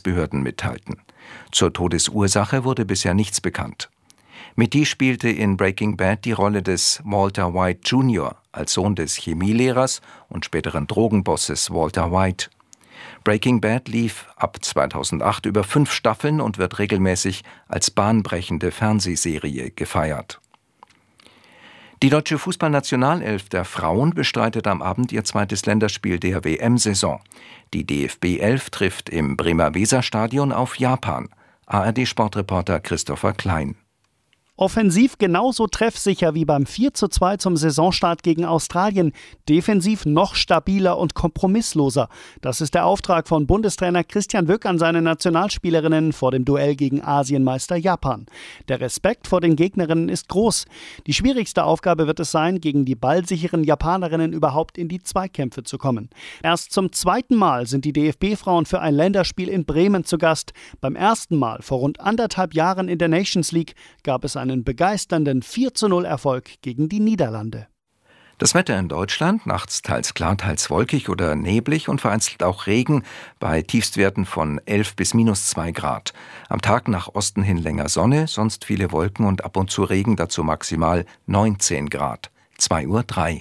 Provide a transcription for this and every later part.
Justizbehörden mitteilten. Zur Todesursache wurde bisher nichts bekannt. Mitty spielte in Breaking Bad die Rolle des Walter White Jr. als Sohn des Chemielehrers und späteren Drogenbosses Walter White. Breaking Bad lief ab 2008 über 5 Staffeln und wird regelmäßig als bahnbrechende Fernsehserie gefeiert. Die deutsche Fußballnationalelf der Frauen bestreitet am Abend ihr zweites Länderspiel der WM-Saison. Die DFB 11 trifft im Bremer Weserstadion auf Japan. ARD-Sportreporter Christopher Klein. Offensiv genauso treffsicher wie beim 4:2 zum Saisonstart gegen Australien, defensiv noch stabiler und kompromissloser. Das ist der Auftrag von Bundestrainer Christian Wück an seine Nationalspielerinnen vor dem Duell gegen Asienmeister Japan. Der Respekt vor den Gegnerinnen ist groß. Die schwierigste Aufgabe wird es sein, gegen die ballsicheren Japanerinnen überhaupt in die Zweikämpfe zu kommen. Erst zum 2. Mal sind die DFB-Frauen für ein Länderspiel in Bremen zu Gast. Beim ersten Mal vor rund 1,5 Jahren in der Nations League gab es einen begeisternden 4:0 Erfolg gegen die Niederlande. Das Wetter in Deutschland, nachts teils klar, teils wolkig oder neblig und vereinzelt auch Regen bei Tiefstwerten von 11 bis -2 Grad. Am Tag nach Osten hin länger Sonne, sonst viele Wolken und ab und zu Regen, dazu maximal 19 Grad. 2:03 Uhr.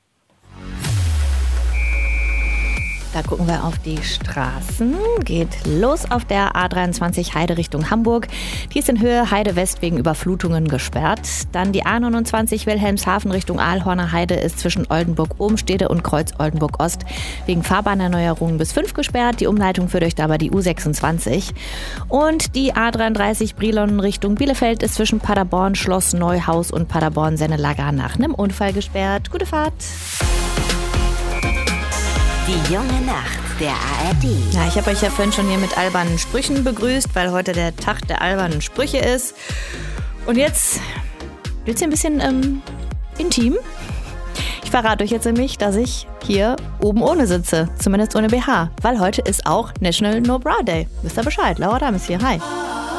Da gucken wir auf die Straßen. Geht los auf der A23 Heide Richtung Hamburg. Die ist in Höhe Heide West wegen Überflutungen gesperrt. Dann die A29 Wilhelmshaven Richtung Aalhorner Heide ist zwischen Oldenburg-Obenstede und Kreuz Oldenburg-Ost wegen Fahrbahnnerneuerungen bis 5 gesperrt. Die Umleitung führt euch dabei die U26. Und die A33 Brilon Richtung Bielefeld ist zwischen Paderborn Schloss Neuhaus und Paderborn Sennelager nach einem Unfall gesperrt. Gute Fahrt! Die junge Nacht der ARD. Ja, ich habe euch ja vorhin schon hier mit albernen Sprüchen begrüßt, weil heute der Tag der albernen Sprüche ist. Und jetzt wird es hier ein bisschen intim. Ich verrate euch jetzt nämlich, dass ich hier oben ohne sitze, zumindest ohne BH, weil heute ist auch National No Bra Day. Wisst ihr Bescheid? Laura Damm ist hier. Hi.